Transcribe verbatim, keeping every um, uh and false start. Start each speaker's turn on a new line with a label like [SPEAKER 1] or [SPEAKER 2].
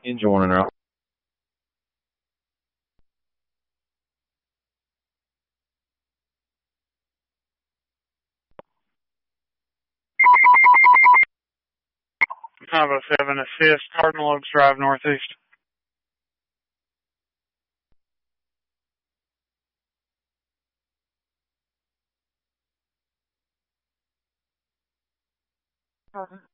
[SPEAKER 1] Engine one and out.
[SPEAKER 2] five oh seven assist, Cardinal Oaks Drive Northeast.
[SPEAKER 3] Pardon?